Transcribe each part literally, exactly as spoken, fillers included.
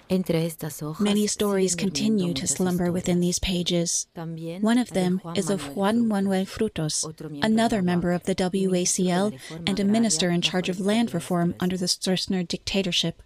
Many stories continue to slumber within these pages. One of them is of Juan Manuel Frutos, another member of the W A C L and a minister in charge of land reform under the Stroessner dictatorship.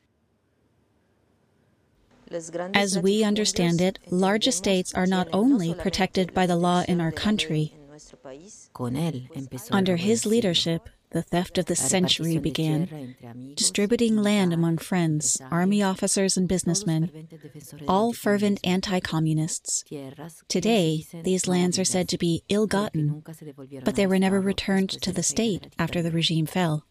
As we understand it, large estates are not only protected by the law in our country. Under his leadership, the theft of the century began, distributing land among friends, army officers and businessmen, all fervent anti-communists. Today, these lands are said to be ill-gotten, but they were never returned to the state after the regime fell.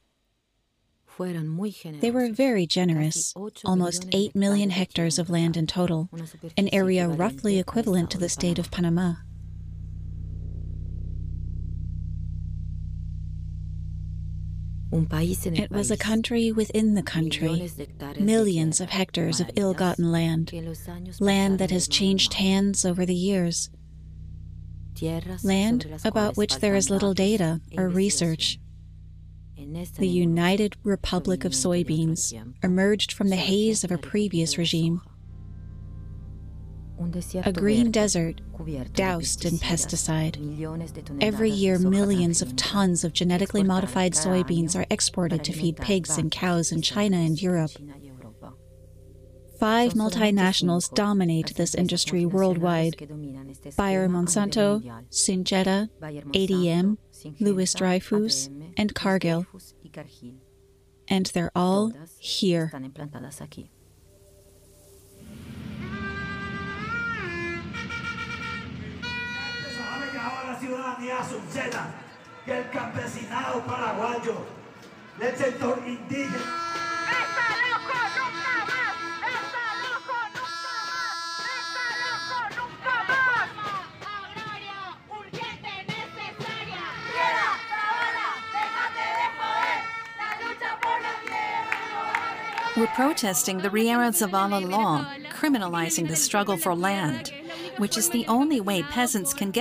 They were very generous, almost eight million hectares of land in total, an area roughly equivalent to the state of Panama. It was a country within the country, millions of hectares of ill-gotten land, land that has changed hands over the years, land about which there is little data or research. The United Republic of Soybeans emerged from the haze of a previous regime. A green desert doused in pesticide. Every year, millions of tons of genetically modified soybeans are exported to feed pigs and cows in China and Europe. Five multinationals dominate this industry worldwide: Bayer Monsanto, Syngenta, A D M, Louis Dreyfus, and Cargill. And they're all here. La ciudadanía subseda que el campesinado paraguayo del sector indígena. ¡Está loco nunca más! ¡Está loco nunca más! ¡Está loco nunca más! Agraria, urgente, necesaria. ¡Tierra, ahora! ¡Déjate de joder! ¡La lucha por la tierra! We're protesting the Riera Zavala law, criminalizing the struggle for land, which is the only way peasants can get